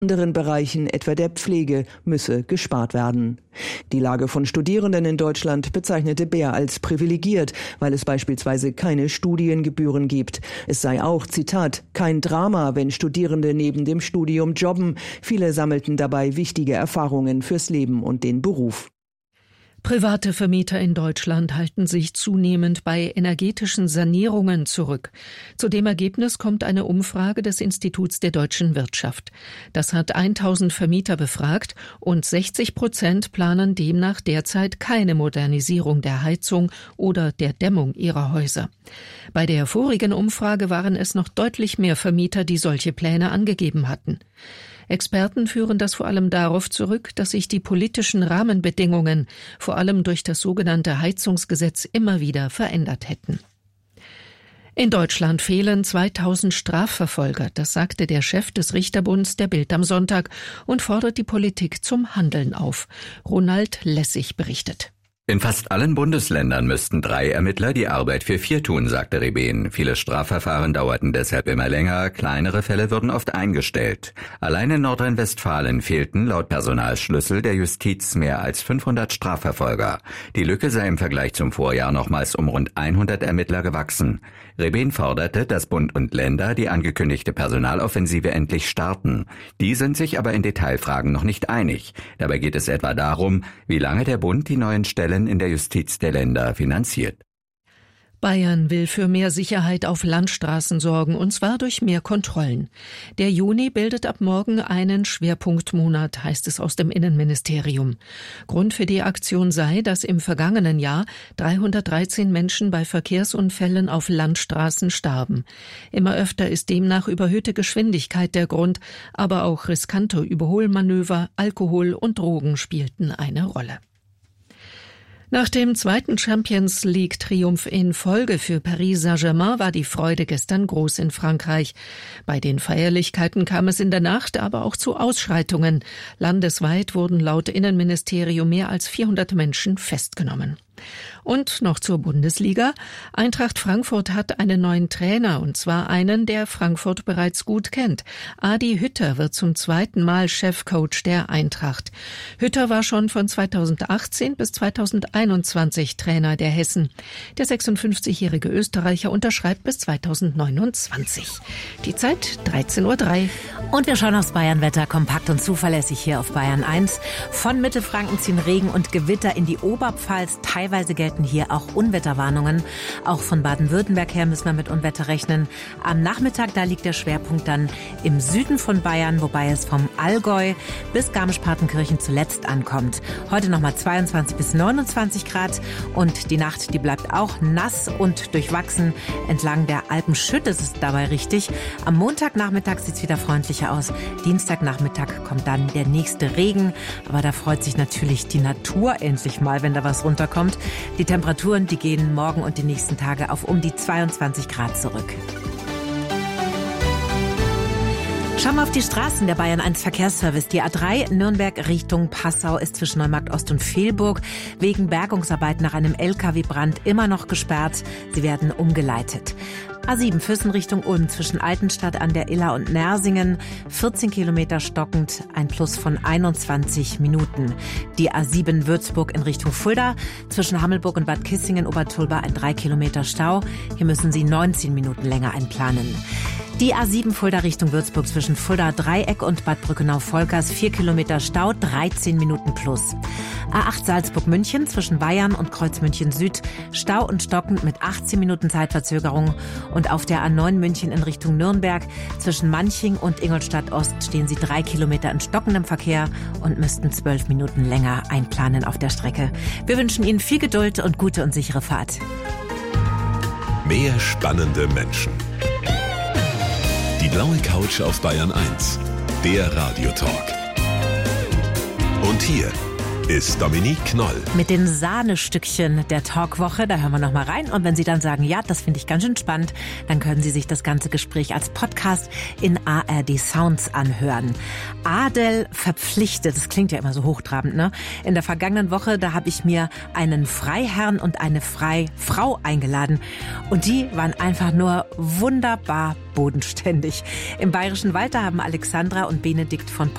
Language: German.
anderen Bereichen, etwa der Pflege, müsse gespart werden. Die Lage von Studierenden in Deutschland bezeichnete Beer als privilegiert, weil es beispielsweise keine Studiengebühren gibt. Es sei auch, Zitat, kein Drama, wenn Studierende neben dem Studium jobben. Viele sammelten dabei wichtige Erfahrungen fürs Leben und den Beruf. Private Vermieter in Deutschland halten sich zunehmend bei energetischen Sanierungen zurück. Zu dem Ergebnis kommt eine Umfrage des Instituts der deutschen Wirtschaft. Das hat 1000 Vermieter befragt und 60% planen demnach derzeit keine Modernisierung der Heizung oder der Dämmung ihrer Häuser. Bei der vorigen Umfrage waren es noch deutlich mehr Vermieter, die solche Pläne angegeben hatten. Experten führen das vor allem darauf zurück, dass sich die politischen Rahmenbedingungen, vor allem durch das sogenannte Heizungsgesetz, immer wieder verändert hätten. In Deutschland fehlen 2000 Strafverfolger, das sagte der Chef des Richterbunds der Bild am Sonntag und fordert die Politik zum Handeln auf. Ronald Lessig berichtet. In fast allen Bundesländern müssten 3 Ermittler die Arbeit für 4 tun, sagte Rebehn. Viele Strafverfahren dauerten deshalb immer länger, kleinere Fälle würden oft eingestellt. Allein in Nordrhein-Westfalen fehlten laut Personalschlüssel der Justiz mehr als 500 Strafverfolger. Die Lücke sei im Vergleich zum Vorjahr nochmals um rund 100 Ermittler gewachsen. Rebehn forderte, dass Bund und Länder die angekündigte Personaloffensive endlich starten. Die sind sich aber in Detailfragen noch nicht einig. Dabei geht es etwa darum, wie lange der Bund die neuen Stellen in der Justiz der Länder finanziert. Bayern will für mehr Sicherheit auf Landstraßen sorgen, und zwar durch mehr Kontrollen. Der Juni bildet ab morgen einen Schwerpunktmonat, heißt es aus dem Innenministerium. Grund für die Aktion sei, dass im vergangenen Jahr 313 Menschen bei Verkehrsunfällen auf Landstraßen starben. Immer öfter ist demnach überhöhte Geschwindigkeit der Grund, aber auch riskante Überholmanöver, Alkohol und Drogen spielten eine Rolle. Nach dem zweiten Champions-League-Triumph in Folge für Paris Saint-Germain war die Freude gestern groß in Frankreich. Bei den Feierlichkeiten kam es in der Nacht aber auch zu Ausschreitungen. Landesweit wurden laut Innenministerium mehr als 400 Menschen festgenommen. Und noch zur Bundesliga. Eintracht Frankfurt hat einen neuen Trainer, und zwar einen, der Frankfurt bereits gut kennt. Adi Hütter wird zum 2. Mal Chefcoach der Eintracht. Hütter war schon von 2018 bis 2021 Trainer der Hessen. Der 56-jährige Österreicher unterschreibt bis 2029. Die Zeit 13:03 Uhr. Und wir schauen aufs Bayern-Wetter, kompakt und zuverlässig hier auf Bayern 1. Von Mittelfranken ziehen Regen und Gewitter in die Oberpfalz. Teilweise gelten hier auch Unwetterwarnungen. Auch von Baden-Württemberg her müssen wir mit Unwetter rechnen. Am Nachmittag, da liegt der Schwerpunkt dann im Süden von Bayern, wobei es vom Allgäu bis Garmisch-Partenkirchen zuletzt ankommt. Heute nochmal 22 bis 29 Grad und die Nacht, die bleibt auch nass und durchwachsen. Entlang der Alpenschütte ist es dabei richtig. Am Montagnachmittag sieht es wieder freundlicher aus. Dienstagnachmittag kommt dann der nächste Regen. Aber da freut sich natürlich die Natur endlich mal, wenn da was runterkommt. Die Temperaturen, die gehen morgen und die nächsten Tage auf um die 22 Grad zurück. Schauen wir auf die Straßen der Bayern 1 Verkehrsservice. Die A3 Nürnberg Richtung Passau ist zwischen Neumarkt Ost und Vehlburg wegen Bergungsarbeit nach einem LKW-Brand immer noch gesperrt. Sie werden umgeleitet. A7 Füssen Richtung Ulm zwischen Altenstadt an der Iller und Nersingen, 14 Kilometer stockend, ein Plus von 21 Minuten. Die A7 Würzburg in Richtung Fulda, zwischen Hammelburg und Bad Kissingen-Obertulba ein 3 Kilometer Stau. Hier müssen Sie 19 Minuten länger einplanen. Die A7 Fulda Richtung Würzburg zwischen Fulda Dreieck und Bad Brückenau-Volkers 4 Kilometer Stau, 13 Minuten plus. A8 Salzburg-München zwischen Bayern und Kreuz München Süd, Stau und stockend mit 18 Minuten Zeitverzögerung. Und auf der A9 München in Richtung Nürnberg zwischen Manching und Ingolstadt Ost stehen Sie 3 Kilometer in stockendem Verkehr und müssten 12 Minuten länger einplanen auf der Strecke. Wir wünschen Ihnen viel Geduld und gute und sichere Fahrt. Mehr spannende Menschen. Die blaue Couch auf Bayern 1. Der Radiotalk. Und hier ist Dominique Knoll. Mit den Sahnestückchen der Talkwoche, da hören wir noch mal rein. Und wenn Sie dann sagen, ja, das finde ich ganz schön spannend, dann können Sie sich das ganze Gespräch als Podcast in ARD Sounds anhören. Adel verpflichtet, das klingt ja immer so hochtrabend, ne? In der vergangenen Woche, da habe ich mir einen Freiherrn und eine Freifrau eingeladen. Und die waren einfach nur wunderbar bodenständig. Im Bayerischen Wald, da haben Alexandra und Benedikt von